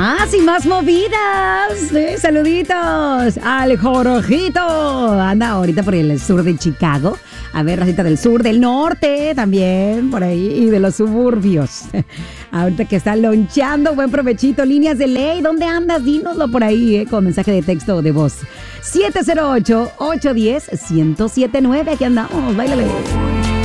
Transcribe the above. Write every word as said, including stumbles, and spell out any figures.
Más y más movidas. Eh, saluditos al Jorojito. Anda ahorita por el sur de Chicago. A ver, racita del sur, del norte también, por ahí, y de los suburbios. Ahorita que está loncheando, buen provechito. Líneas de ley, ¿dónde andas? Dínoslo por ahí, eh, con mensaje de texto o de voz. siete cero ocho, ocho uno cero, uno cero siete nueve. Aquí andamos, báilale.